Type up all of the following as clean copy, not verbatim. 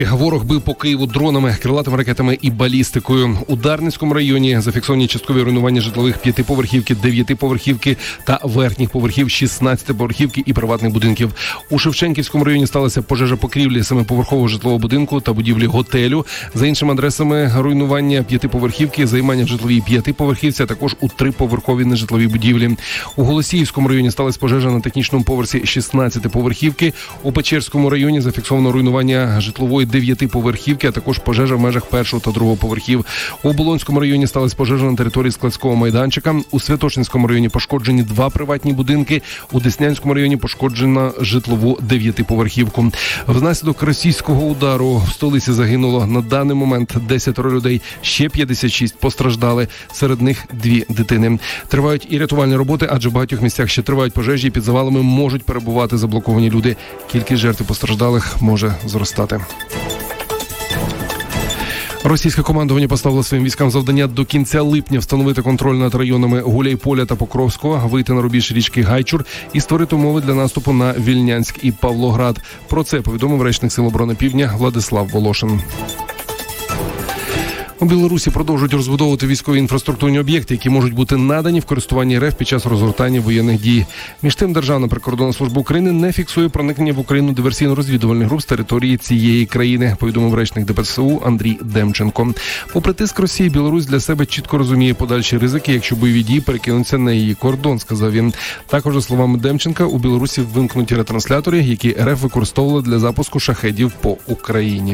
Ворог бив по Києву дронами, крилатими ракетами і балістикою. У Дарницькому районі зафіксовані часткові руйнування житлових 5-поверхівки, 9-поверхівки та верхніх поверхів 16-поверхівки і приватних будинків. У Шевченківському районі сталася пожежа покрівлі 7-поверхового житлового будинку та будівлі готелю. За іншими адресами руйнування 5-поверхівки, займання в житловій 5-поверхівці, а також у 3-поверховій нежитловій будівлі. У Голосіївському районі сталася пожежа на технічному поверсі 16-поверхівки. У Печерському районі зафіксовано руйнування житлової 9-поверхівки, а також пожежа в межах 1-го та 2-го поверхів. У Оболонському районі сталася пожежа на території складського майданчика. У Святошинському районі пошкоджені 2 приватні будинки. У Деснянському районі пошкоджено житлову 9-поверхівку. Внаслідок російського удару в столиці загинуло на даний момент 10 людей. Ще 56 постраждали. Серед них 2 дитини. Тривають і рятувальні роботи, адже в багатьох місцях ще тривають пожежі. Під завалами можуть перебувати заблоковані люди. Кількість жертв і постраждалих може зростати. Російське командування поставило своїм військам завдання до кінця липня встановити контроль над районами Гуляйполя та Покровського, вийти на рубіж річки Гайчур і створити умови для наступу на Вільнянськ і Павлоград. Про це повідомив речник Сил оборони Півдня Владислав Волошин. У Білорусі продовжують розбудовувати військові інфраструктурні об'єкти, які можуть бути надані в користування РФ під час розгортання воєнних дій. Між тим, Державна прикордонна служба України не фіксує проникнення в Україну диверсійно-розвідувальних груп з території цієї країни, повідомив речник ДПСУ Андрій Демченко. Попри тиск Росії, Білорусь для себе чітко розуміє подальші ризики, якщо бойові дії перекинуться на її кордон, сказав він. Також, за словами Демченка, у Білорусі вимкнуті ретранслятори, які РФ використовували для запуску шахедів по Україні.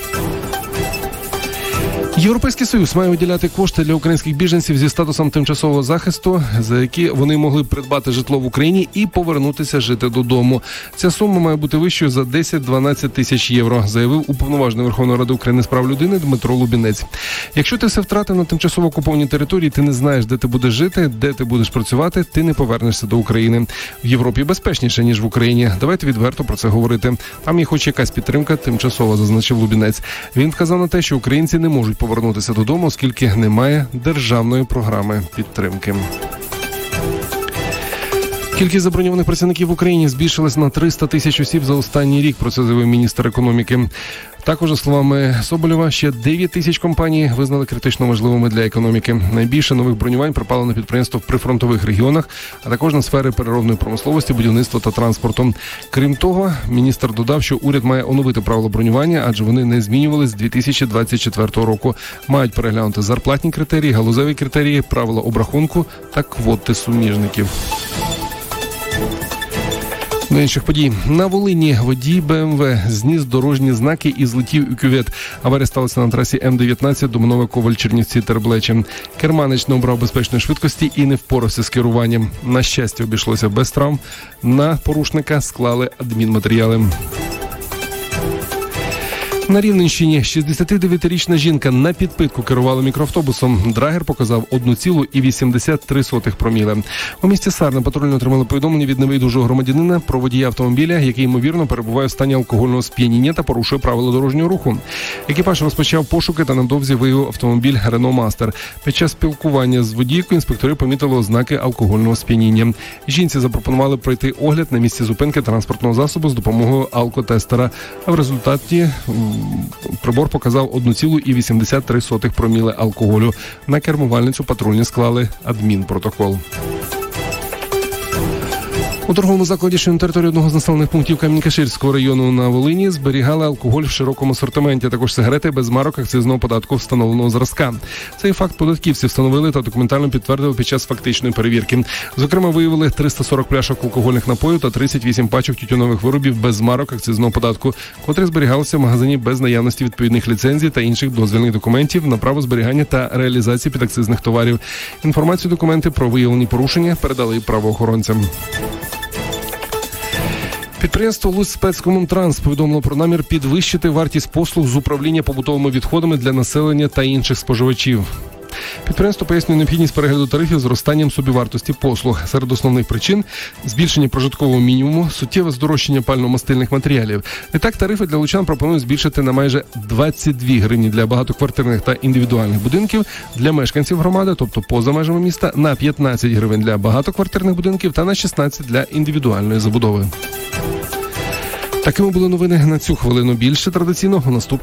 Європейський Союз має виділяти кошти для українських біженців зі статусом тимчасового захисту, за які вони могли придбати житло в Україні і повернутися жити додому. Ця сума має бути вищою за 10-12 тисяч євро, заявив уповноважений Верховної Ради України з прав людини Дмитро Лубінець. Якщо ти все втратив на тимчасово окупованій території, ти не знаєш, де ти будеш жити, де ти будеш працювати, ти не повернешся до України. В Європі безпечніше, ніж в Україні. Давайте відверто про це говорити. Там є хоч якась підтримка тимчасова, зазначив Лубінець. Він вказав на те, що українці не можуть повернутися додому, оскільки немає державної програми підтримки. Кількість заброньованих працівників в Україні збільшилась на 300 тисяч осіб за останній рік, про це заявив міністр економіки. Також, за словами Соболєва, ще 9 тисяч компаній визнали критично важливими для економіки. Найбільше нових бронювань припало на підприємства в прифронтових регіонах, а також на сфери переробної промисловості, будівництва та транспорту. Крім того, міністр додав, що уряд має оновити правила бронювання, адже вони не змінювались з 2024 року. Мають переглянути зарплатні критерії, галузеві критерії, правила обрахунку та квоти суміжників. До інших подій. На Волині водій БМВ зніс дорожні знаки і злетів у кювет. Аварія сталася на трасі М-19 Доманове Коваль-Чернівці-Терблече. Керманич не обрав безпечної швидкості і не впорався з керуванням. На щастя, обійшлося без травм. На порушника склали адмінматеріали. На Рівненщині 69-річна жінка на підпитку керувала мікроавтобусом. Драгер показав 1,83 проміле. У місті Сарни патрульно отримали повідомлення від невідомого громадянина про водія автомобіля, який, ймовірно, перебуває в стані алкогольного сп'яніння та порушує правила дорожнього руху. Екіпаж розпочав пошуки та невдовзі виявив автомобіль Рено Мастер. Під час спілкування з водійкою інспектори помітили ознаки алкогольного сп'яніння. Жінці запропонували пройти огляд на місці зупинки транспортного засобу з допомогою алкотестера. А в результаті прибор показав 1,83 проміле алкоголю. На кермувальницю патрульні склали адмінпротокол. У торговому закладі, що на території одного з населених пунктів Камінь-Каширського району на Волині, зберігали алкоголь в широкому асортименті, а також сигарети без марок акцизного податку встановленого зразка. Цей факт податківці встановили та документально підтвердили під час фактичної перевірки. Зокрема, виявили 340 пляшок алкогольних напоїв та 38 пачок тютюнових виробів без марок акцизного податку, котрі зберігалися в магазині без наявності відповідних ліцензій та інших дозвільних документів на право зберігання та реалізації підакцизних товарів. Інформацію документи про виявлені порушення передали правоохоронцям. Підприємство «Луцьспецкомунтранс» повідомило про намір підвищити вартість послуг з управління побутовими відходами для населення та інших споживачів. Підприємство пояснює необхідність перегляду тарифів зростанням собівартості послуг. Серед основних причин – збільшення прожиткового мінімуму, суттєве здорожчання пально-мастильних матеріалів. Відтак, тарифи для лучан пропонують збільшити на майже 22 гривні для багатоквартирних та індивідуальних будинків, для мешканців громади, тобто поза межами міста, на 15 гривень для багатоквартирних будинків та на 16 для індивідуальної забудови. Такими були новини на цю хвилину. Більше традиційно у наступній